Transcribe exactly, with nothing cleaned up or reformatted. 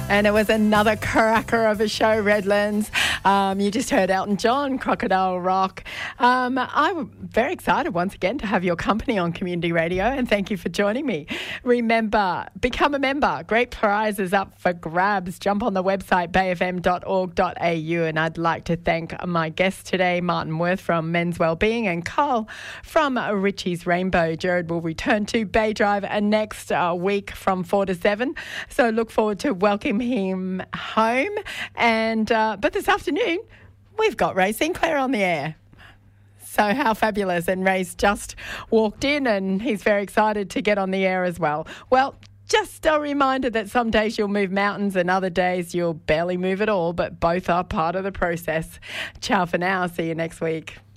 And it was another cracker of a show, Redlands. Um, you just heard Elton John, Crocodile Rock. Um, I'm very excited once again to have your company on Community Radio, and thank you for joining me. Remember, become a member. Great prizes up for grabs. Jump on the website bay f m dot org dot a u, and I'd like to thank my guests today, Martin Worth from Men's Wellbeing and Carl from Richie's Rainbow. Jared will return to Bay Drive next uh, week from four to seven, so look forward to welcoming him home. And uh, but this afternoon we've got Ray Sinclair on the air. So how fabulous. And Ray's just walked in and he's very excited to get on the air as well. Well, just a reminder that some days you'll move mountains and other days you'll barely move at all, but both are part of the process. Ciao for now. See you next week.